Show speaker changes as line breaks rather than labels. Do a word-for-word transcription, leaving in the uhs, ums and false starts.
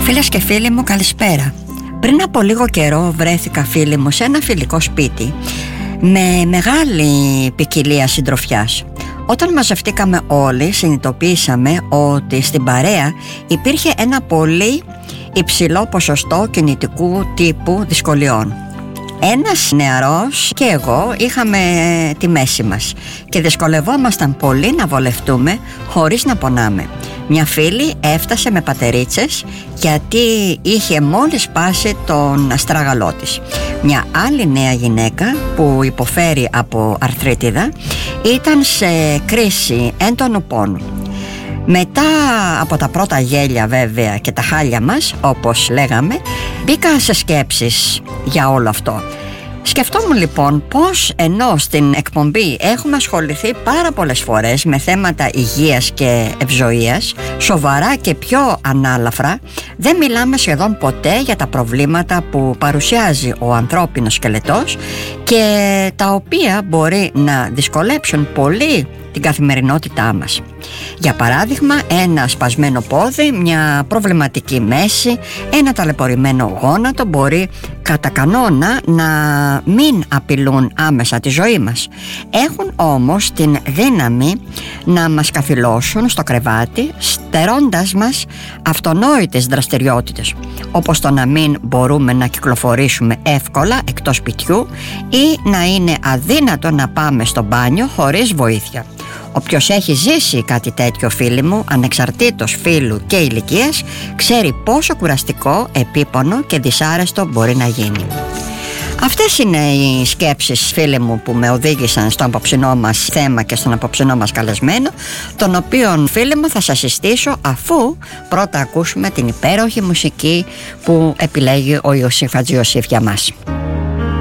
Φίλες και φίλοι μου, καλησπέρα. Πριν από λίγο καιρό βρέθηκα, φίλοι μου, σε ένα φιλικό σπίτι με μεγάλη ποικιλία συντροφιάς. Όταν μαζευτήκαμε όλοι, συνειδητοποίησαμε ότι στην παρέα υπήρχε ένα πολύ υψηλό ποσοστό κινητικού τύπου δυσκολιών. Ένας νεαρός και εγώ είχαμε τη μέση μας και δυσκολευόμασταν πολύ να βολευτούμε χωρίς να πονάμε. Μια φίλη έφτασε με πατερίτσες γιατί είχε μόλις σπάσει τον αστράγαλό της. Μια άλλη νέα γυναίκα που υποφέρει από αρθρίτιδα ήταν σε κρίση έντονου πόνου. Μετά από τα πρώτα γέλια βέβαια και τα χάλια μας, όπως λέγαμε, μπήκα σε σκέψεις για όλο αυτό. Σκεφτόμουν λοιπόν πως ενώ στην εκπομπή έχουμε ασχοληθεί πάρα πολλές φορές με θέματα υγείας και ευζοίας, σοβαρά και πιο ανάλαφρα, δεν μιλάμε σχεδόν ποτέ για τα προβλήματα που παρουσιάζει ο ανθρώπινος σκελετός και τα οποία μπορεί να δυσκολέψουν πολύ την καθημερινότητά μας. Για παράδειγμα, ένα σπασμένο πόδι, μια προβληματική μέση, ένα ταλαιπωρημένο γόνατο μπορεί κατά κανόνα να μην απειλούν άμεσα τη ζωή μας. Έχουν όμως την δύναμη να μας καθυλώσουν στο κρεβάτι, στερώντας μας αυτονόητες δραστηριότητες, όπως το να μην μπορούμε να κυκλοφορήσουμε εύκολα εκτός σπιτιού ή να είναι αδύνατο να πάμε στο μπάνιο χωρίς βοήθεια. Όποιος έχει ζήσει κάτι τέτοιο, φίλοι μου, ανεξαρτήτως φύλου και ηλικίας, ξέρει πόσο κουραστικό, επίπονο και δυσάρεστο μπορεί να γίνει. Αυτές είναι οι σκέψεις, φίλοι μου, που με οδήγησαν στο απόψινό μας θέμα και στον απόψινό μας καλεσμένο, τον οποίον, φίλοι μου, θα σας συστήσω αφού πρώτα ακούσουμε την υπέροχη μουσική που επιλέγει ο Ιωσήφ Χατζιωσήφ για μας.